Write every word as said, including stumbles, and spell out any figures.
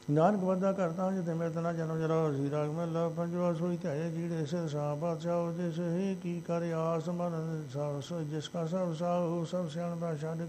ਨਾਨਕ ਵਾਧਾ ਕਰਤਾ ਜਿਤੇ ਮੈਂ ਤਨਾ ਜਨਮ ਜਰਾ ਸੀ ਰਾਗ ਮੈਂ ਲਾ ਪੰਜਵਾ ਸੋਈ ਧਿਆਏ ਜਿਹੜੇ ਸਿਰ ਸਾਹ ਬਾਦਸ਼ਾਹ ਜਿਸ ਹੀ ਕੀ ਕਰ ਆਸ ਮਨ ਸਭ ਜਿਸ ਕਾ ਸਭ ਸਾਹ ਸਭ ਸਿਆਣ ਬਾਸ਼ਾ